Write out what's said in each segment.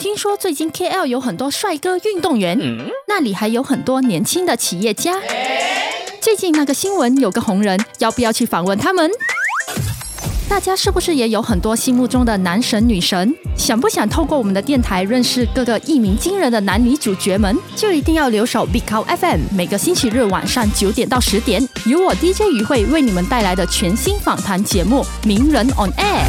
听说最近 KL 有很多帅哥运动员，那里还有很多年轻的企业家。最近那个新闻有个红人，要不要去访问他们？大家是不是也有很多心目中的男神女神？想不想透过我们的电台认识各个一鸣惊人的男女主角们？就一定要留守 Big Cow FM， 每个星期日晚上9点到10点，由我 DJ 于慧为你们带来的全新访谈节目《名人 on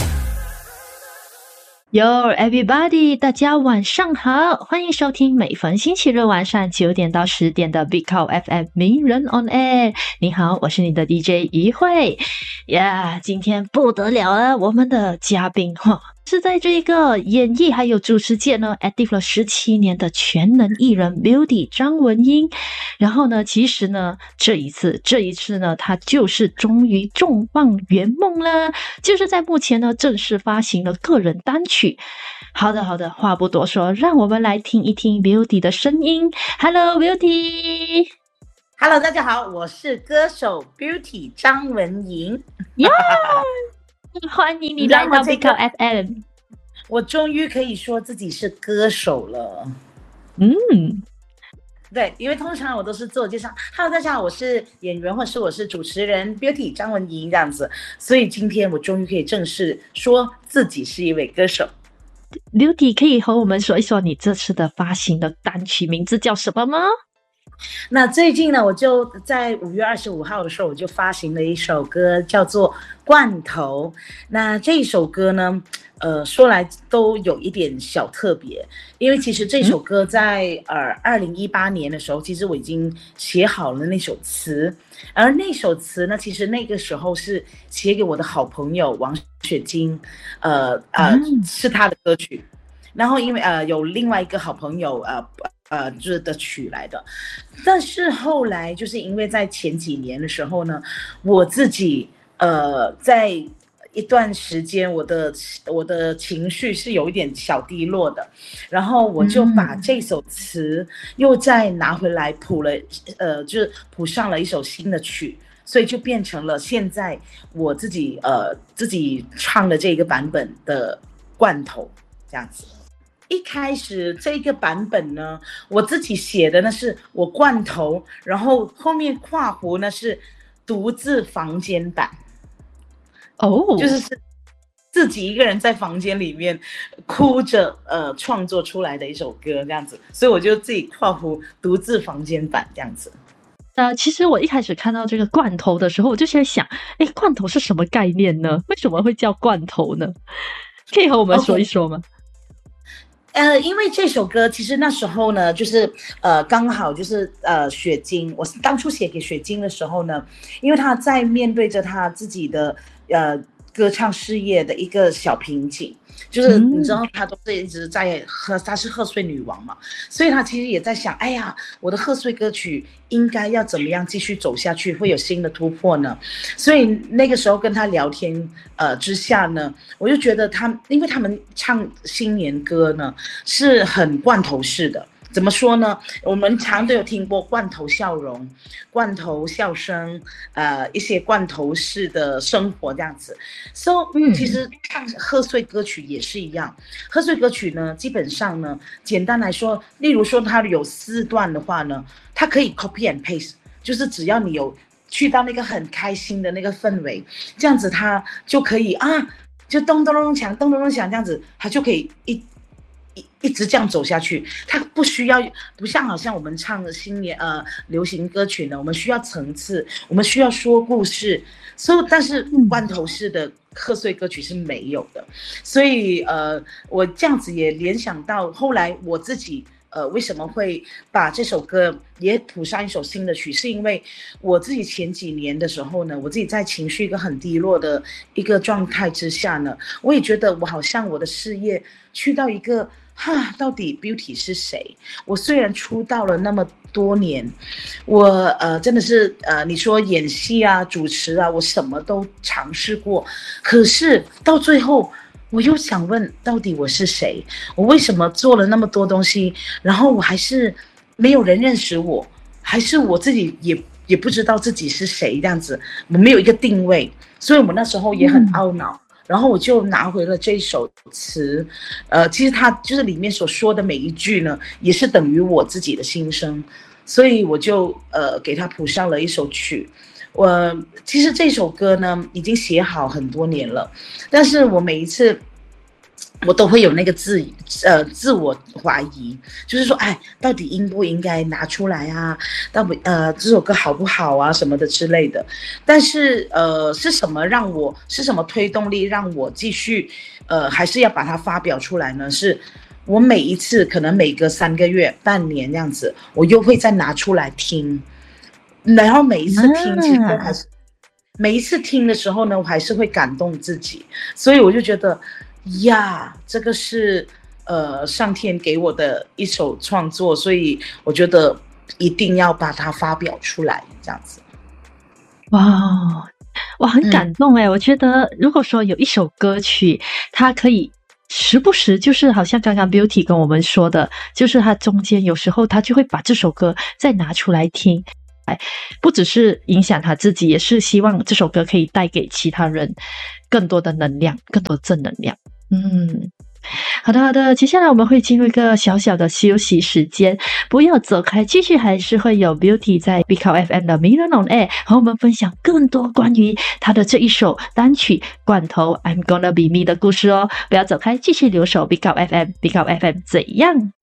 Air》。Yo everybody， 大家晚上好，欢迎收听每逢星期日晚上9点到10点的 Big Cow FM 名人 on Air。你好，我是你的 DJ 于慧呀。今天不得了了，我们的嘉宾是在这个演艺还有主持界呢 active 了17年的全能艺人 Beauty 张文英。然后呢，其实呢这一次呢，他就是终于重磅圆梦了，就是在目前呢正式发行了个人单曲。好的，话不多说，让我们来听一听 Beauty 的声音。 Hello Beauty。 Hello， 大家好，我是歌手 Beauty 张文莹。 欢迎你来到 Big Cow FM。 我终于可以说自己是歌手了。对，因为通常我都是自我介绍 ，Hello， 大家好，我是演员，或是我是主持人 Beauty 张文莹这样子。所以今天我终于可以正式说自己是一位歌手。 Beauty 可以和我们说一说你这次的发行的单曲名字叫什么吗？ 那最近呢，我就在5月25号的时候，我就发行了一首歌，叫做《罐头》。那这一首歌呢，说来都有一点小特别，因为其实这首歌在2018年的时候，其实我已经写好了那首词，而那首词呢，其实那个时候是写给我的好朋友王雪晶，是他的歌曲。然后因为有另外一个好朋友就是的曲来的，但是后来就是因为在前几年的时候呢，我自己在一段时间我的情绪是有一点小低落的，然后我就把这首词又再拿回来谱了，就是谱上了一首新的曲，所以就变成了现在我自己唱的这个版本的罐头这样子。一开始这个版本呢，我自己写的呢是我罐头，然后后面括弧呢是独自房间版。就是自己一个人在房间里面哭着创作出来的一首歌这样子，所以我就自己括弧独自房间版这样子。 其实我一开始看到这个罐头的时候，我就在想，罐头是什么概念呢？为什么会叫罐头呢？可以和我们说一说吗？ 因为这首歌其实那时候呢，就是刚好就是雪晶，我当初写给雪晶的时候呢，因为他在面对着他自己的歌唱事业的一个小瓶颈，就是你知道他都是一直在他是贺岁女王嘛，所以他其实也在想，哎呀，我的贺岁歌曲应该要怎么样继续走下去，会有新的突破呢？所以那个时候跟他聊天之下呢，我就觉得因为他们唱新年歌呢是很罐头式的。怎么说呢？我们常都有听过罐头笑容、罐头笑声，一些罐头式的生活这样子。其实唱贺岁歌曲也是一样。贺岁歌曲呢，基本上呢，简单来说，例如说它有4段的话呢，它可以 copy and paste， 就是只要你有去到那个很开心的那个氛围，这样子它就可以就咚咚咚响，咚咚咚响这样子，它就可以一直这样走下去，它不像好像我们唱的新年流行歌曲呢，我们需要层次，我们需要说故事，但是罐头式的贺岁歌曲是没有的，所以我这样子也联想到后来我自己为什么会把这首歌也谱上一首新的曲，是因为我自己前几年的时候呢，我自己在情绪一个很低落的一个状态之下呢，我也觉得我好像我的事业去到一个到底 Beauty 是谁？我虽然出道了那么多年，我真的是你说演戏啊、主持啊，我什么都尝试过，可是到最后我又想问，到底我是谁？我为什么做了那么多东西，然后我还是没有人认识我，还是我自己也不知道自己是谁这样子，我没有一个定位，所以我那时候也很懊恼。 然后我就拿回了这首词，其实它就是里面所说的每一句呢，也是等于我自己的心声，所以我就给它谱上了一首曲。其实这首歌呢已经写好很多年了，但是我每一次我都会有那个自我怀疑，就是说，哎，到底应不应该拿出来啊？这首歌好不好啊？什么的之类的。但是是什么推动力让我继续还是要把它发表出来呢？是我每一次可能每隔3个月、半年这样子，我又会再拿出来听，然后每一次听，其实都还是每一次听的时候呢，我还是会感动自己，所以我就觉得呀，这个是上天给我的一首创作，所以我觉得一定要把它发表出来，这样子。 哇，很感动我觉得如果说有一首歌曲，它可以时不时就是好像刚刚 Beauty 跟我们说的，就是它中间有时候他就会把这首歌再拿出来听，不只是影响他自己，也是希望这首歌可以带给其他人更多的能量，更多正能量。好的，接下来我们会进入一个小小的休息时间，不要走开，继续还是会有 Beauty 在 Big Out FM 的名人 on air 和我们分享更多关于他的这一首单曲罐头 I'm Gonna Be Me 的故事哦，不要走开，继续留守 Big Out FM 怎样